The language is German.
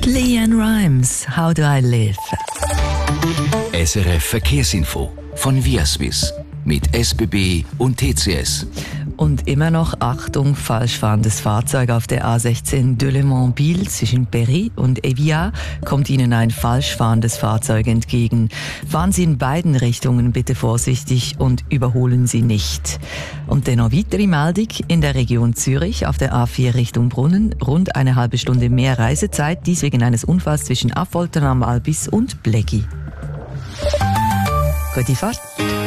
Leanne Rimes, How Do I Live? SRF Verkehrsinfo von Viaswiss mit SBB und TCS. Und immer noch Achtung, falsch fahrendes Fahrzeug auf der A16 Delémont-Biel zwischen Berry und Evia kommt Ihnen ein falsch fahrendes Fahrzeug entgegen. Fahren Sie in beiden Richtungen bitte vorsichtig und überholen Sie nicht. Und dennoch weitere Meldung in der Region Zürich auf der A4 Richtung Brunnen. Rund eine halbe Stunde mehr Reisezeit, dies wegen eines Unfalls zwischen Affoltern am Albis und Bleggi. Gute Fahrt!